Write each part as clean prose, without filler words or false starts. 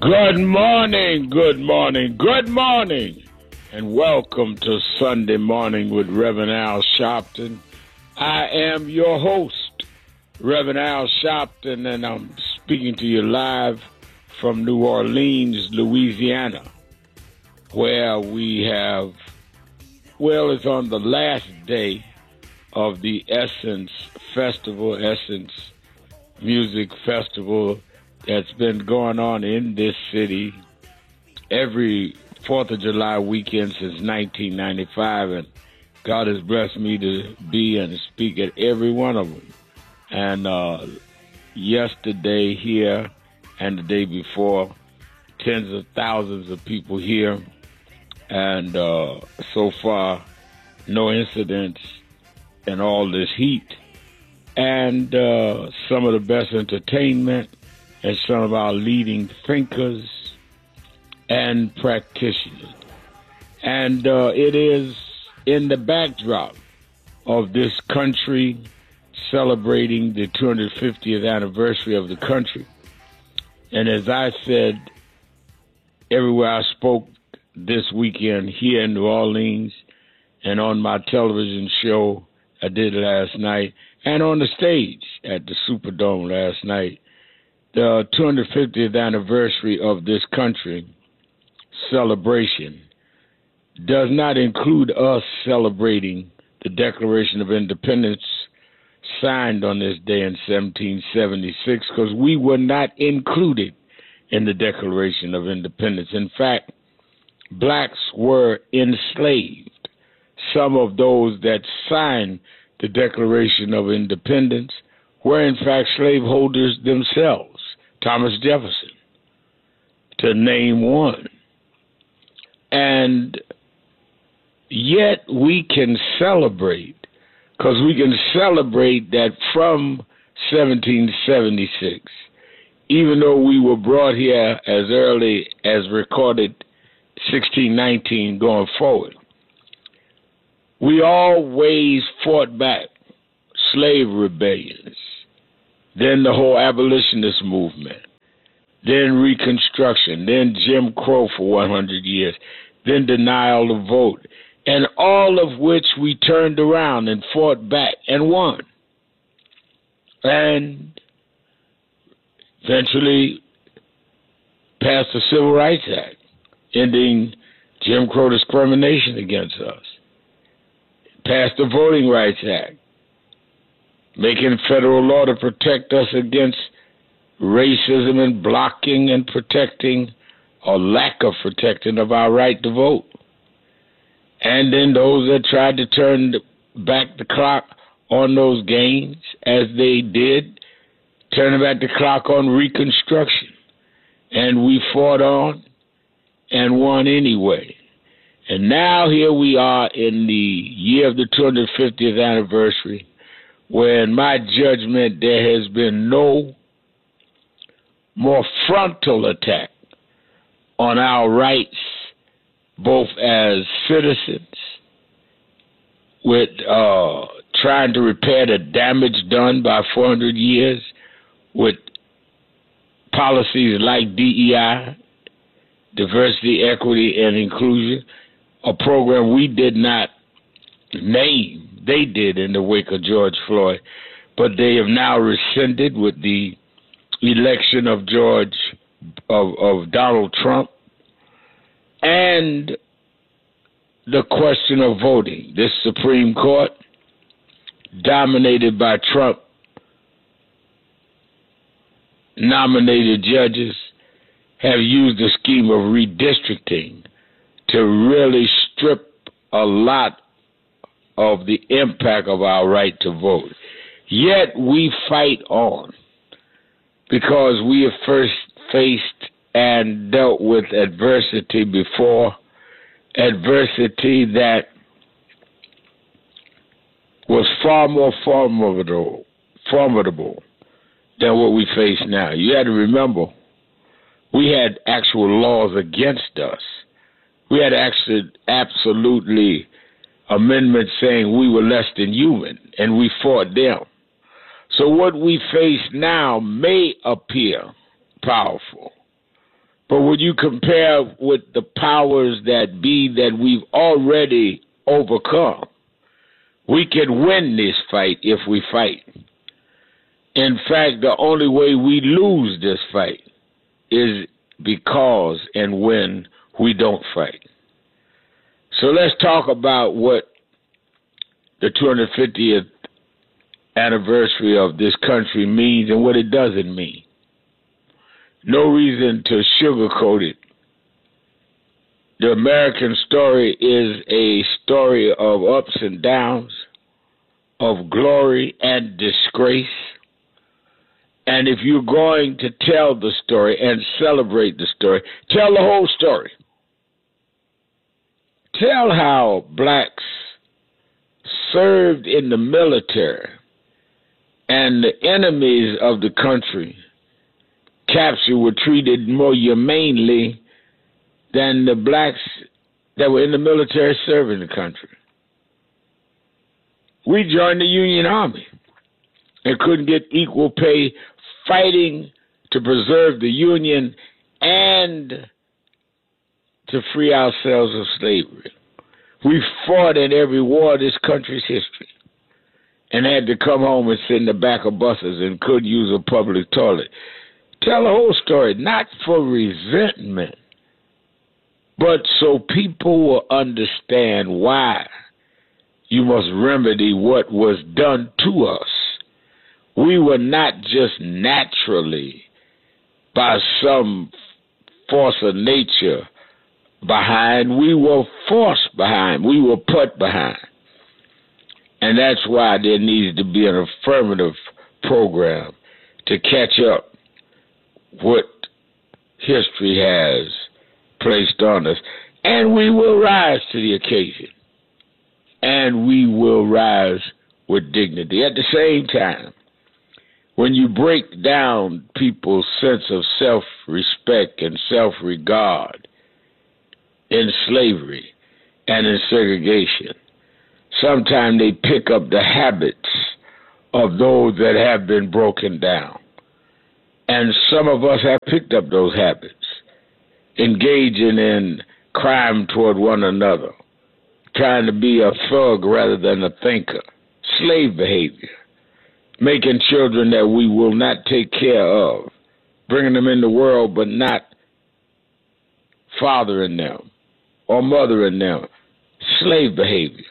Good morning, good morning, good morning, and welcome to Sunday Morning with Reverend Al Sharpton. I am your host, Reverend Al Sharpton, and I'm speaking to you live from New Orleans, Louisiana, where we have, it's on the last day of the Essence Festival, Essence Music Festival, that's been going on in this city every 4th of July weekend since 1995, and God has blessed me to be and speak at every one of them. And yesterday here and the day before, tens of thousands of people here, and so far, no incidents in all this heat, and some of the best entertainment, and some of our leading thinkers and practitioners. And it is in the backdrop of this country celebrating the 250th anniversary of the country. And as I said, everywhere I spoke this weekend here in New Orleans and on my television show I did last night and on the stage at the Superdome last night, the 250th anniversary of this country celebration does not include us celebrating the Declaration of Independence signed on this day in 1776, because we were not included in the Declaration of Independence. In fact, blacks were enslaved. Some of those that signed the Declaration of Independence were in fact slaveholders themselves. Thomas Jefferson, to name one. And yet we can celebrate, because we can celebrate that from 1776, even though we were brought here as early as recorded 1619 going forward, we always fought back slave rebellions, then the whole abolitionist movement, then Reconstruction, then Jim Crow for 100 years, then denial of vote, and all of which we turned around and fought back and won. And eventually passed the Civil Rights Act, ending Jim Crow discrimination against us. Passed the Voting Rights Act, making federal law to protect us against racism and blocking and protecting, or lack of protecting, of our right to vote. And then those that tried to turn back the clock on those gains, as they did, turning back the clock on Reconstruction. And we fought on and won anyway. And now here we are in the year of the 250th anniversary, where in my judgment there has been no more frontal attack on our rights, both as citizens, with trying to repair the damage done by 400 years with policies like DEI, diversity, equity, and inclusion, a program we did not name. They did in the wake of George Floyd, but they have now rescinded with the election of Donald Trump, and the question of voting. This Supreme Court, dominated by Trump nominated judges, have used the scheme of redistricting to really strip a lot of the impact of our right to vote. Yet we fight on, because we have first faced and dealt with adversity before, adversity that was far more formidable than what we face now. You had to remember, we had actual laws against us. We had absolutely amendments saying we were less than human, and we fought them. So what we face now may appear powerful, But when you compare with the powers that be that we've already overcome, we can win this fight if we fight. In fact, the only way we lose this fight is because and when we don't fight. So let's talk about what the 250th anniversary of this country means and what it doesn't mean. No reason to sugarcoat it. The American story is a story of ups and downs, of glory and disgrace. And if you're going to tell the story and celebrate the story, tell the whole story. Tell how blacks served in the military and the enemies of the country captured were treated more humanely than the blacks that were in the military serving the country. We joined the Union Army and couldn't get equal pay fighting to preserve the Union and to free ourselves of slavery. We fought in every war of this country's history and had to come home and sit in the back of buses and couldn't use a public toilet. Tell the whole story, not for resentment, but so people will understand why you must remedy what was done to us. We were not just naturally, by some force of nature, behind. We were forced behind. We were put behind. And that's why there needs to be an affirmative program to catch up what history has placed on us. And we will rise to the occasion. And we will rise with dignity. At the same time, when you break down people's sense of self-respect and self-regard in slavery and in segregation, sometimes they pick up the habits of those that have been broken down. And some of us have picked up those habits, engaging in crime toward one another, trying to be a thug rather than a thinker, slave behavior, making children that we will not take care of, bringing them in the world but not fathering them or mothering them, slave behavior.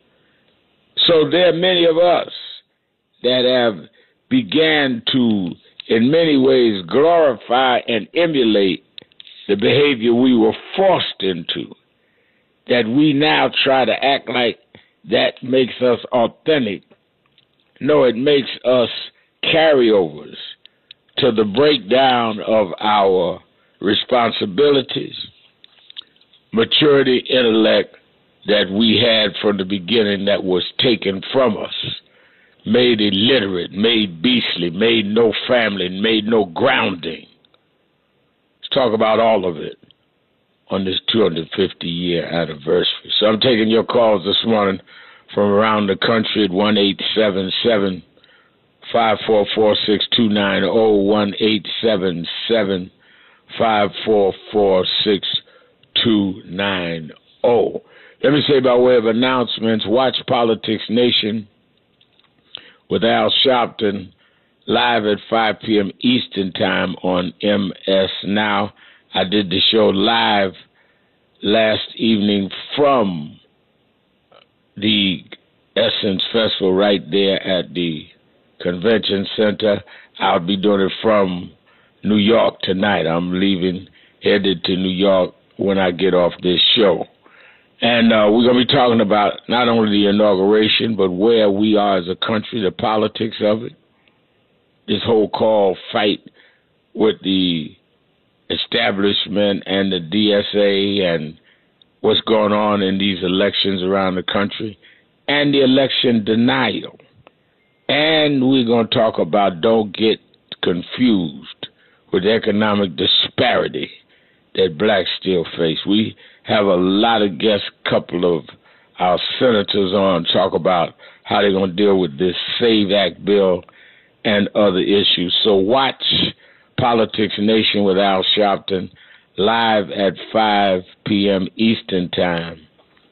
So there are many of us that have began to, in many ways, glorify and emulate the behavior we were forced into, that we now try to act like that makes us authentic. No, it makes us carryovers to the breakdown of our responsibilities, maturity, intellect that we had from the beginning that was taken from us, made illiterate, made beastly, made no family, made no grounding. Let's talk about all of it on this 250-year anniversary. So I'm taking your calls this morning from around the country at 1-877-544-6290, 1-877-544-6290. Let me say by way of announcements, watch Politics Nation with Al Sharpton live at 5 p.m. Eastern Time on MS Now. I did the show live last evening from the Essence Festival right there at the Convention Center. I'll be doing it from New York tonight. I'm leaving, headed to New York when I get off this show. And we're going to be talking about not only the inauguration, but where we are as a country, the politics of it, this whole call fight with the establishment and the DSA and what's going on in these elections around the country, and the election denial. And we're going to talk about don't get confused with economic disparity that blacks still face. We have a lot of guests, couple of our senators on, talk about how they're going to deal with this SAVE Act bill and other issues. So watch Politics Nation with Al Sharpton. live at 5 p.m. Eastern Time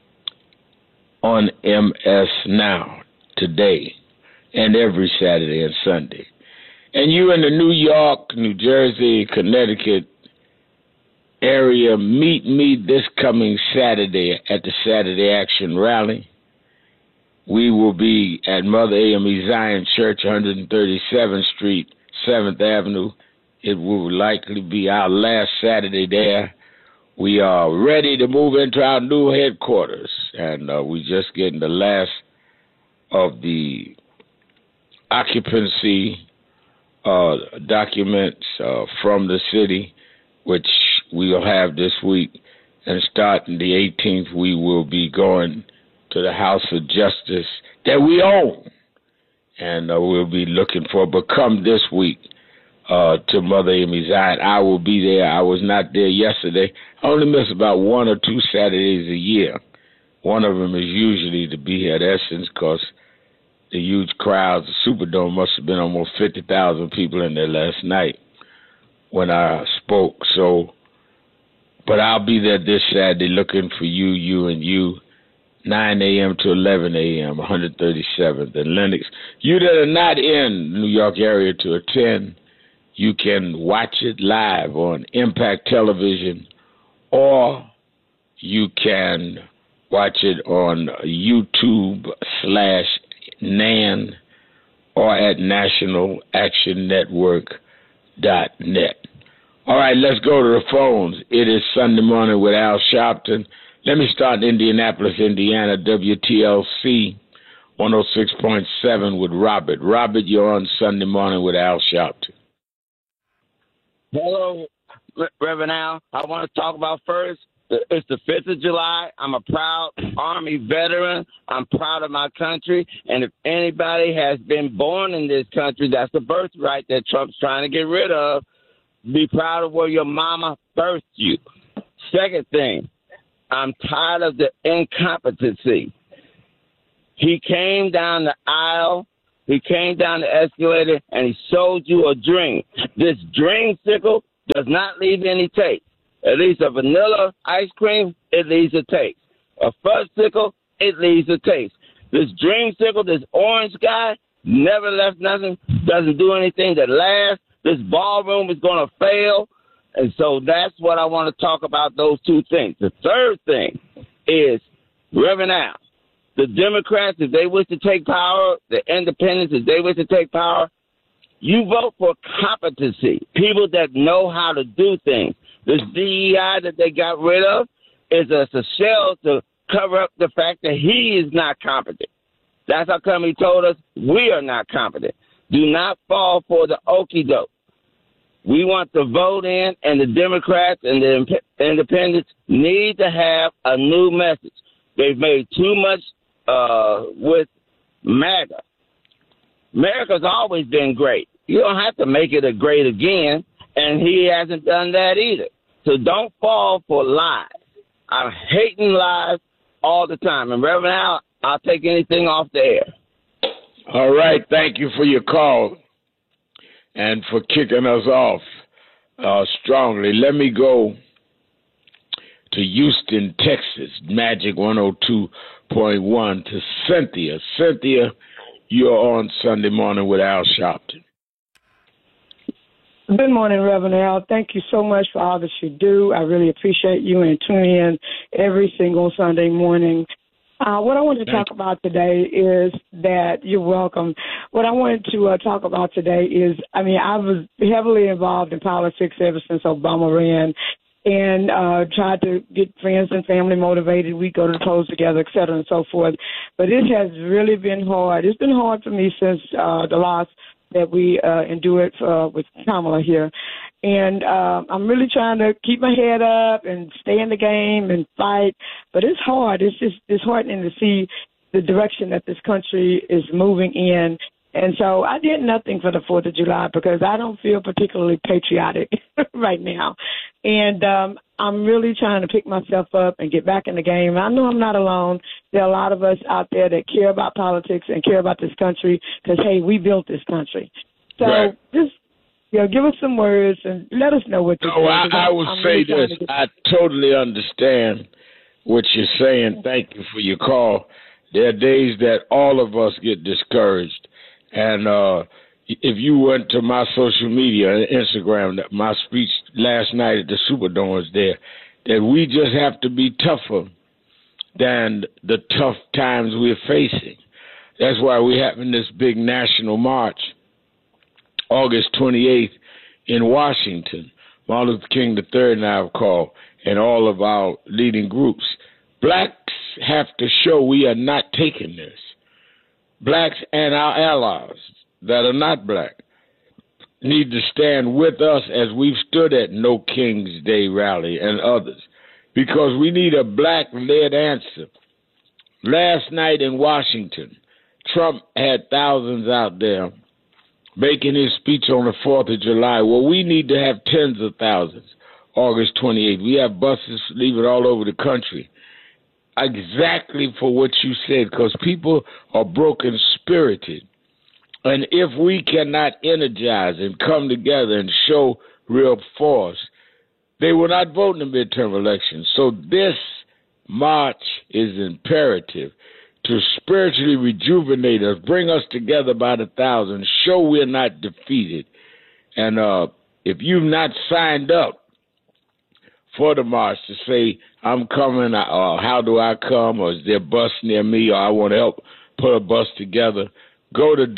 on MS Now today and every Saturday and Sunday. And you in the New York, New Jersey, Connecticut area, meet me this coming Saturday at the Saturday Action Rally. We will be at Mother AME Zion Church, 137th Street, 7th Avenue. It will likely be our last Saturday there. We are ready to move into our new headquarters, and we're just getting the last of the occupancy documents from the city, which we will have this week. And starting the 18th, we will be going to the House of Justice that we own, and we'll be looking for. But come this week to Mother Amy Zion, I will be there. I was not there yesterday. I only miss about 1 or 2 Saturdays a year. One of them is usually to be here at Essence because the huge crowds. The Superdome must have been almost 50,000 people in there last night when I spoke. So, but I'll be there this Saturday looking for you, 9 a.m. to 11 a.m., 137th and Lenox. You that are not in the New York area to attend, you can watch it live on Impact Television, or you can watch it on YouTube/NAN or at nationalactionnetwork.net. All right, let's go to the phones. It is Sunday Morning with Al Sharpton. Let me start in Indianapolis, Indiana, WTLC 106.7 with Robert. Robert, you're on Sunday Morning with Al Sharpton. Hello, Reverend Al. I want to talk about first, it's the 5th of July. I'm a proud Army veteran. I'm proud of my country. And if anybody has been born in this country, that's the birthright that Trump's trying to get rid of. Be proud of where your mama birthed you. Second thing, I'm tired of the incompetency. He came down the aisle, he came down the escalator, and he sold you a dream. This dreamsicle does not leave any taste. At least a vanilla ice cream, it leaves a taste. A fudgesicle, it leaves a taste. This dreamsicle, this orange guy, never left nothing, doesn't do anything that lasts. This ballroom is going to fail. And so that's what I want to talk about, those two things. The third thing is, Reverend Al, the Democrats, if they wish to take power, the independents, if they wish to take power, you vote for competency, people that know how to do things. This DEI that they got rid of is a shell to cover up the fact that he is not competent. That's how come he told us we are not competent. Do not fall for the okie doke. We want the vote in, and the Democrats and the independents need to have a new message. They've made too much with MAGA. America's always been great. You don't have to make it a great again, and he hasn't done that either. So don't fall for lies. I'm hating lies all the time. And Reverend Al, I'll take anything off the air. All right. Thank you for your call and for kicking us off strongly. Let me go to Houston, Texas, Magic 102.1 to Cynthia. Cynthia, you're on Sunday Morning with Al Sharpton. Good morning, Reverend Al. Thank you so much for all that you do. I really appreciate you and tuning in every single Sunday morning. What I wanted to talk about today is that you're welcome. What I wanted to talk about today is, I was heavily involved in politics ever since Obama ran, and tried to get friends and family motivated. We go to the polls together, et cetera, and so forth. But it has really been hard. It's been hard for me since the loss that we endured with Kamala here. And I'm really trying to keep my head up and stay in the game and fight. But it's hard. It's just disheartening to see the direction that this country is moving in. And so I did nothing for the 4th of July because I don't feel particularly patriotic right now. And I'm really trying to pick myself up and get back in the game. I know I'm not alone. There are a lot of us out there that care about politics and care about this country because, hey, we built this country. So right. just give us some words and let us know what to do. I will say this. I totally understand what you're saying. Thank you for your call. There are days that all of us get discouraged. And if you went to my social media, Instagram, my speech last night at the Superdome was there, that we just have to be tougher than the tough times we're facing. That's why we're having this big national march, August 28th in Washington. Martin Luther King III and I have called, and all of our leading groups. Blacks have to show we are not taking this. Blacks and our allies that are not black need to stand with us as we've stood at No King's Day rally and others, because we need a black-led answer. Last night in Washington, Trump had thousands out there making his speech on the 4th of July. Well, we need to have tens of thousands August 28th. We have buses leaving all over the country. Exactly for what you said, because people are broken-spirited. And if we cannot energize and come together and show real force, they will not vote in the midterm elections. So this march is imperative to spiritually rejuvenate us, bring us together by the thousands, show we're not defeated. And if you've not signed up for the march to say, I'm coming, or how do I come, or is there a bus near me, or I want to help put a bus together, go to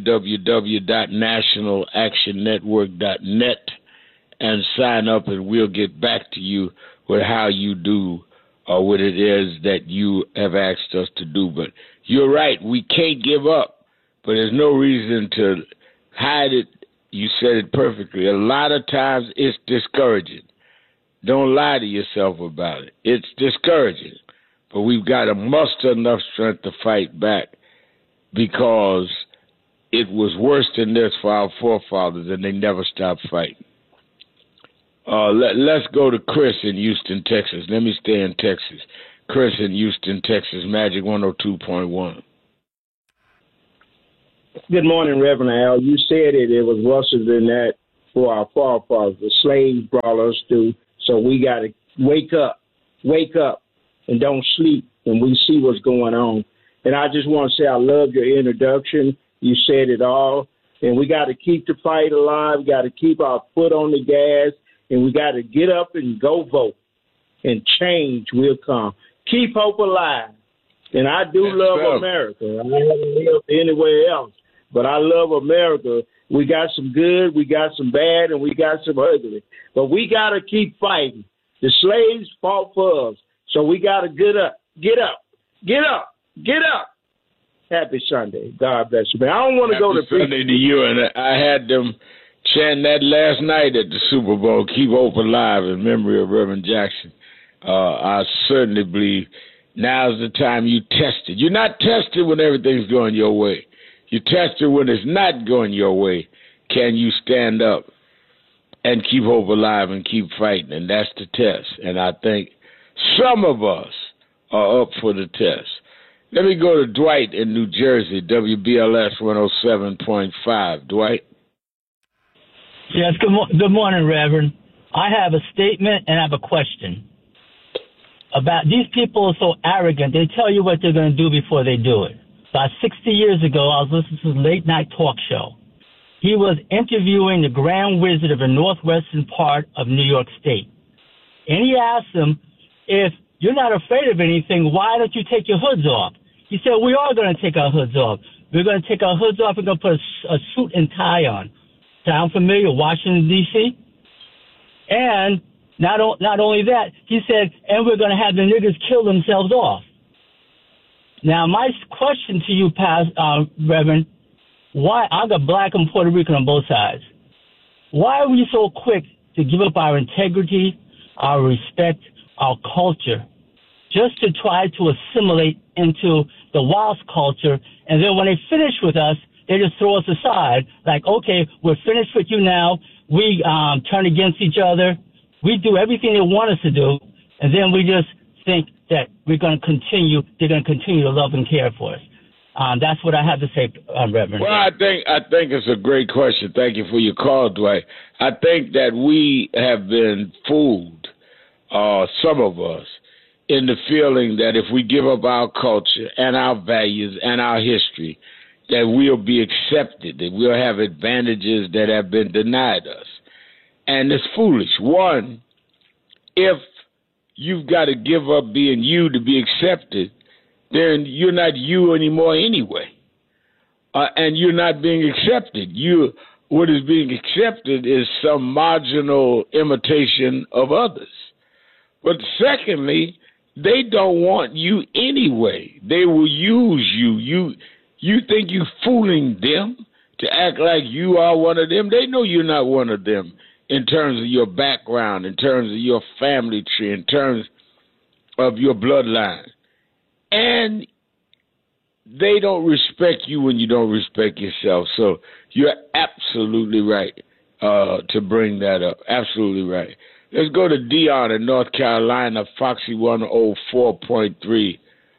www.nationalactionnetwork.net and sign up, and we'll get back to you with how you do or what it is that you have asked us to do. But you're right, we can't give up, but there's no reason to hide it. You said it perfectly. A lot of times it's discouraging. Don't lie to yourself about it. It's discouraging. But we've got to muster enough strength to fight back, because it was worse than this for our forefathers, and they never stopped fighting. Let's go to Chris in Houston, Texas. Let me stay in Texas. Chris in Houston, Texas, Magic 102.1. Good morning, Reverend Al. You said it was worse than that for our forefathers. The slaves brought us through, so we got to wake up, and don't sleep when we see what's going on. And I just want to say I love your introduction. You said it all. And we got to keep the fight alive. We got to keep our foot on the gas. And we got to get up and go vote. And change will come. Keep hope alive. And I do love America. I haven't lived anywhere else. But I love America. We got some good, we got some bad, and we got some ugly. But we got to keep fighting. The slaves fought for us. So we got to get up. Happy Sunday. God bless you. But I don't want to go to Sunday to you. And I had them chant that last night at the Super Bowl, keep hope alive in memory of Reverend Jackson. I certainly believe now's the time you test it. You're not tested when everything's going your way. You're tested when it's not going your way. Can you stand up and keep hope alive and keep fighting? And that's the test. And I think some of us are up for the test. Let me go to Dwight in New Jersey, WBLS 107.5. Dwight? Yes, good morning, Reverend. I have a statement and I have a question. About these people are so arrogant, they tell you what they're going to do before they do it. About 60 years ago, I was listening to a late-night talk show. He was interviewing the Grand Wizard of the northwestern part of New York State. And he asked him, if you're not afraid of anything, why don't you take your hoods off? He said, we are going to take our hoods off. We're going to take our hoods off and going to put a suit and tie on. Sound familiar? Washington, D.C.? And not only that, he said, and we're going to have the niggas kill themselves off. Now, my question to you, Reverend, why? I got black and Puerto Rican on both sides. Why are we so quick to give up our integrity, our respect, our culture, just to try to assimilate into the WASP culture, and then when they finish with us, they just throw us aside, like, okay, we're finished with you now, we turn against each other, we do everything they want us to do, and then we just think that they're going to continue to love and care for us. That's what I have to say, Reverend. Well, I think it's a great question. Thank you for your call, Dwight. I think that we have been fooled, some of us, in the feeling that if we give up our culture and our values and our history, that we'll be accepted, that we'll have advantages that have been denied us. And it's foolish. One, if you've got to give up being you to be accepted, then you're not you anymore anyway. And you're not being accepted. What is being accepted is some marginal imitation of others. But secondly, they don't want you anyway. They will use you. You think you're fooling them to act like you are one of them. They know you're not one of them in terms of your background, in terms of your family tree, in terms of your bloodline. And they don't respect you when you don't respect yourself. So you're absolutely right to bring that up. Absolutely right. Let's go to Dion in North Carolina, Foxy 104.3.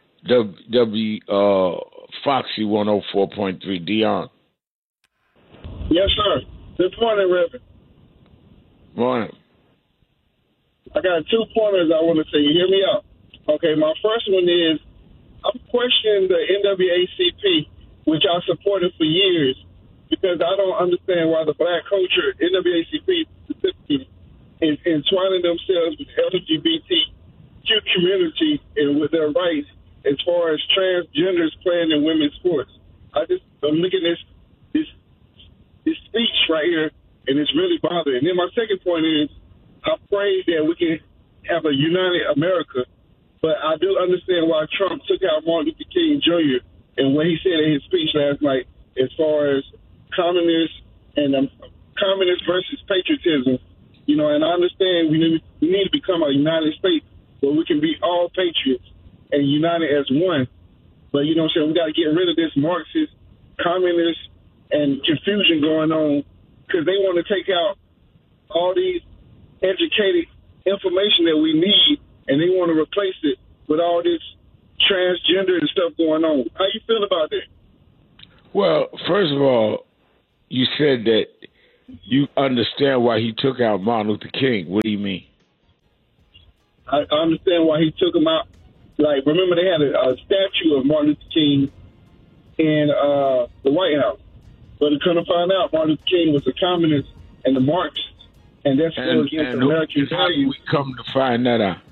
Foxy 104.3. Dion. Yes, sir. Good morning, Reverend. Morning. I got 2 pointers I want to say. You hear me out? Okay, my first one is I'm questioning the NAACP, which I supported for years, because I don't understand why the black culture, NAACP specifically, is entwining themselves with the LGBTQ community and with their rights as far as transgenders playing in women's sports. I'm looking at this speech right here, and it's really bothering. And then my second point is I pray that we can have a united America, but I do understand why Trump took out Martin Luther King Jr. and what he said in his speech last night as far as communists and communist versus patriotism. And I understand we need to become a United States where we can be all patriots and united as one. But, we got to get rid of this Marxist, communist, and confusion going on, because they want to take out all these educated information that we need, and they want to replace it with all this transgender and stuff going on. How you feel about that? Well, first of all, you said that you understand why he took out Martin Luther King. What do you mean? I understand why he took him out. Like, remember they had a statue of Martin Luther King in the White House. But they couldn't find out Martin Luther King was a communist and a Marxist. And that's still against American values. We come to find that out.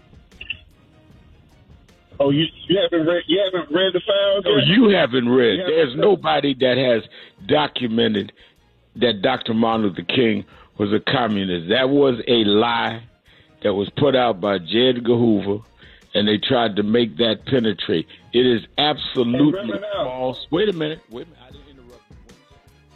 Oh, you haven't read the files? No, you haven't read. There's nobody that has documented that Dr. Martin Luther King was a communist. That was a lie that was put out by J. Edgar Hoover, and they tried to make that penetrate. It is absolutely false. Wait a minute.